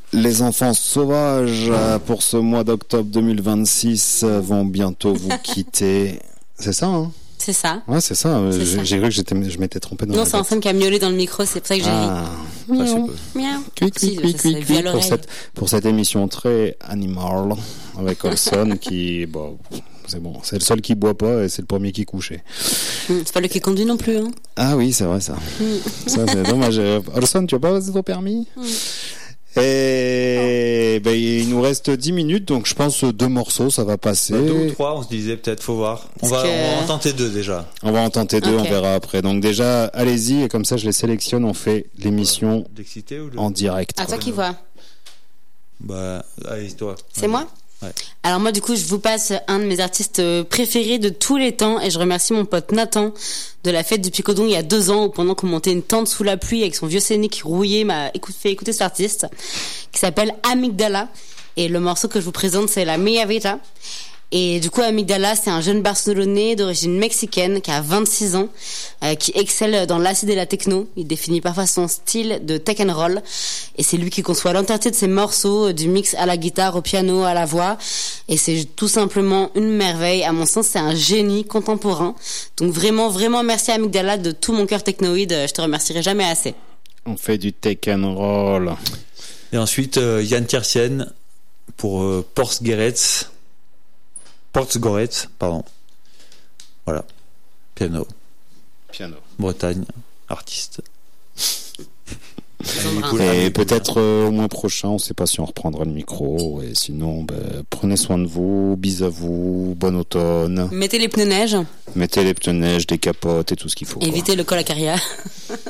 Les enfants sauvages pour ce mois d'octobre 2026 vont bientôt vous quitter. C'est ça, hein? C'est ça. Ouais, c'est ça. J'ai cru que je m'étais trompé dans Non, c'est Anselme qui a miaulé dans le micro, c'est pour ça que j'ai ri. Miaou. Miaou. Cuic, pour cette émission très animale avec Olson qui, bon, c'est bon, c'est le seul qui boit pas et c'est le premier qui couchait. C'est pas le qui conduit non plus, hein. Ah oui, c'est vrai ça. Ça, c'est dommage. Olson, tu vas pas passer ton permis? Et ben, il nous reste 10 minutes, donc je pense 2 morceaux, ça va passer. 2 ou 3, on se disait peut-être, faut voir. On va en tenter 2 déjà. On va en tenter 2, Okay. on verra après. Donc déjà, allez-y, et comme ça je les sélectionne, on fait l'émission en direct. À toi qui vois. Bah, allez, toi. C'est moi? Ouais. Alors moi, du coup, je vous passe un de mes artistes préférés de tous les temps, et je remercie mon pote Nathan de la fête du Picodon il y a 2 ans, où pendant qu'on montait une tente sous la pluie avec son vieux scénic rouillé, m'a fait écouter cet artiste qui s'appelle Amygdala, et le morceau que je vous présente, c'est la Mia Vita. Et du coup, Amygdala, c'est un jeune Barcelonais d'origine mexicaine qui a 26 ans, qui excelle dans l'acid et la techno. Il définit parfois son style de tech and roll. Et c'est lui qui conçoit l'entièreté de ses morceaux, du mix à la guitare, au piano, à la voix. Et c'est tout simplement une merveille. À mon sens, c'est un génie contemporain. Donc vraiment, vraiment merci à Amygdala de tout mon cœur technoïde. Je te remercierai jamais assez. On fait du tech and roll. Et ensuite, Yann Tiersen pour Portsgoretz, pardon. Voilà. Piano. Bretagne. Artiste. Et peut-être au mois prochain, on sait pas si on reprendra le micro. Et sinon, prenez soin de vous. Bis à vous. Bon automne. Mettez les pneus neige. Mettez les pneus neige, des capotes et tout ce qu'il faut. Évitez le col à carrière.